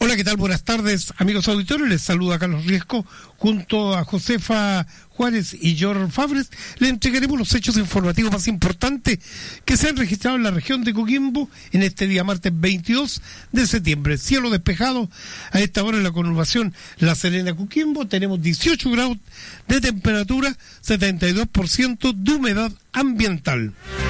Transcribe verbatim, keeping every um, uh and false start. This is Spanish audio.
Hola, ¿qué tal? Buenas tardes, amigos auditores. Les saluda Carlos Riesco junto a Josefa Juárez y George Fabres. Le entregaremos los hechos informativos más importantes que se han registrado en la región de Coquimbo en este día martes veintidós de septiembre. Cielo despejado a esta hora en la conurbación La Serena Coquimbo. Tenemos dieciocho grados de temperatura, setenta y dos por ciento de humedad ambiental.